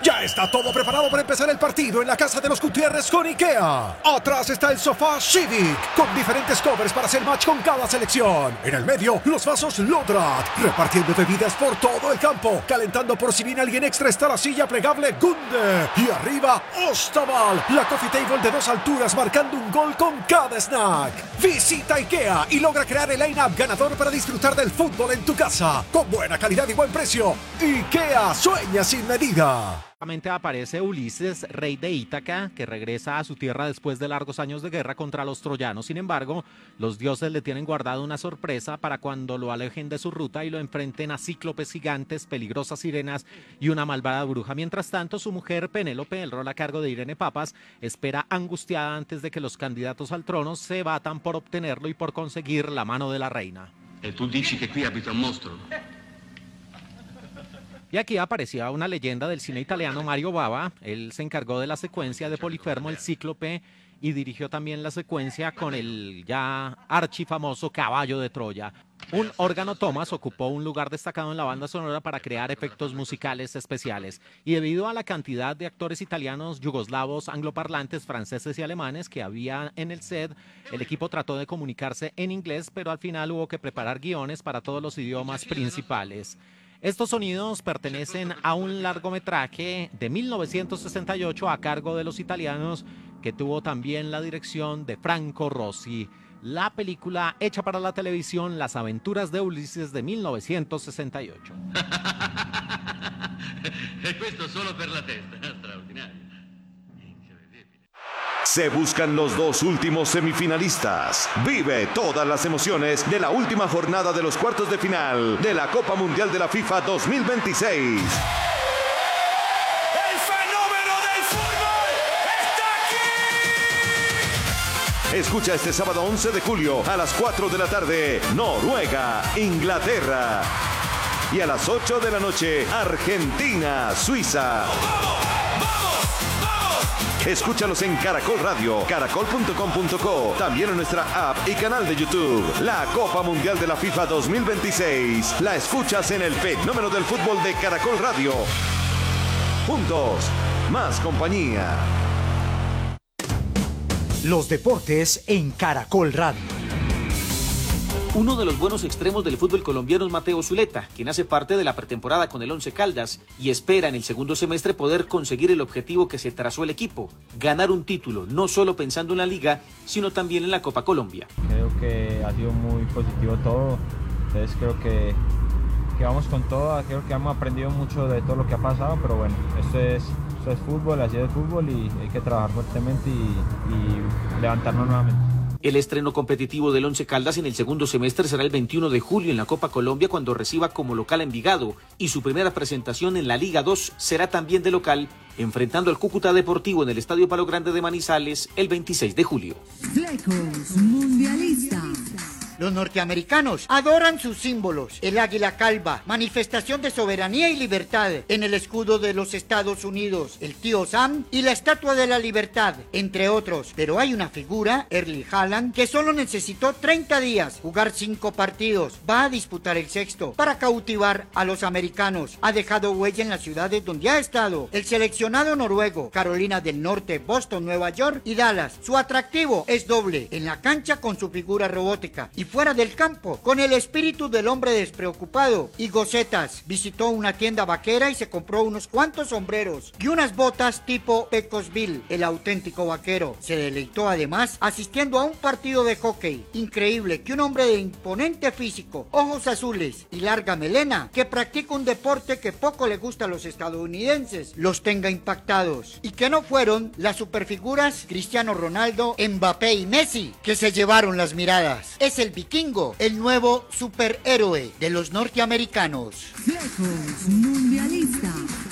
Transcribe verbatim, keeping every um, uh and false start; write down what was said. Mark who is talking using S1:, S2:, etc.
S1: Ya está todo preparado para empezar el partido en la casa de los Gutiérrez con IKEA. Atrás está el sofá Civic, con diferentes covers para hacer match con cada selección. En el medio, los vasos Lodrat, repartiendo bebidas por todo el campo. Calentando por si viene alguien extra está la silla plegable Gunde. Y arriba, Ostaval, la coffee table de dos alturas marcando un gol con cada snack. Visita IKEA y logra crear el line-up ganador para disfrutar del fútbol en tu casa. Con buena calidad y buen precio. IKEA, sueña sin medida.
S2: Aparece Ulises, rey de Ítaca, que regresa a su tierra después de largos años de guerra contra los troyanos. Sin embargo, los dioses le tienen guardado una sorpresa para cuando lo alejen de su ruta y lo enfrenten a cíclopes gigantes, peligrosas sirenas y una malvada bruja. Mientras tanto, su mujer Penélope, el rol a cargo de Irene Papas, espera angustiada antes de que los candidatos al trono se batan por obtenerlo y por conseguir la mano de la reina.
S3: E tu dici che qui abita un mostro?
S2: Y aquí aparecía una leyenda del cine italiano, Mario Bava. Él se encargó de la secuencia de Polifermo el Cíclope y dirigió también la secuencia con el ya archifamoso Caballo de Troya. Un órgano Thomas ocupó un lugar destacado en la banda sonora para crear efectos musicales especiales. Y debido a la cantidad de actores italianos, yugoslavos, angloparlantes, franceses y alemanes que había en el set, el equipo trató de comunicarse en inglés, pero al final hubo que preparar guiones para todos los idiomas principales. Estos sonidos pertenecen a un largometraje de mil novecientos sesenta y ocho a cargo de los italianos, que tuvo también la dirección de Franco Rossi. La película hecha para la televisión Las aventuras de Ulises de mil novecientos sesenta y ocho.
S3: E questo solo per la testa, straordinario.
S4: Se buscan los dos últimos semifinalistas. Vive todas las emociones de la última jornada de los cuartos de final de la Copa Mundial de la FIFA dos mil veintiséis.
S5: ¡El fenómeno del fútbol está aquí!
S4: Escucha este sábado once de julio a las cuatro de la tarde, Noruega, Inglaterra. Y a las ocho de la noche, Argentina, Suiza. Escúchalos en Caracol Radio, caracol punto com punto co, también en nuestra app y canal de YouTube. La Copa Mundial de la FIFA dos mil veintiséis. La escuchas en el fenómeno del fútbol de Caracol Radio. Juntos, más compañía.
S6: Los deportes en Caracol Radio.
S7: Uno de los buenos extremos del fútbol colombiano es Mateo Zuleta, quien hace parte de la pretemporada con el Once Caldas y espera en el segundo semestre poder conseguir el objetivo que se trazó el equipo, ganar un título, no solo pensando en la Liga, sino también en la Copa Colombia.
S8: Creo que ha sido muy positivo todo, entonces creo que, que vamos con todo, creo que hemos aprendido mucho de todo lo que ha pasado, pero bueno, esto es, esto es fútbol, así es fútbol y hay que trabajar fuertemente y, y levantarnos nuevamente.
S7: El estreno competitivo del Once Caldas en el segundo semestre será el veintiuno de julio en la Copa Colombia, cuando reciba como local a Envigado, y su primera presentación en la Liga dos será también de local, enfrentando al Cúcuta Deportivo en el Estadio Palo Grande de Manizales el veintiséis de julio.
S9: Flecos Mundialista.
S10: Los norteamericanos adoran sus símbolos, el águila calva, manifestación de soberanía y libertad en el escudo de los Estados Unidos, el tío Sam y la Estatua de la Libertad, entre otros. Pero hay una figura, Erling Haaland, que solo necesitó treinta días, jugar cinco partidos, va a disputar el sexto para cautivar a los americanos. Ha dejado huella en las ciudades donde ha estado el seleccionado noruego, Carolina del Norte, Boston, Nueva York y Dallas. Su atractivo es doble, en la cancha con su figura robótica y fuera del campo, con el espíritu del hombre despreocupado y gocetas. Visitó una tienda vaquera y se compró unos cuantos sombreros y unas botas tipo Pecosville, el auténtico vaquero. Se deleitó además asistiendo a un partido de hockey. Increíble que un hombre de imponente físico, ojos azules y larga melena, que practica un deporte que poco le gusta a los estadounidenses, los tenga impactados. Y que no fueron las superfiguras Cristiano Ronaldo, Mbappé y Messi que se llevaron las miradas. Es el vikingo, el nuevo superhéroe de los norteamericanos.
S9: Flecos Mundialista.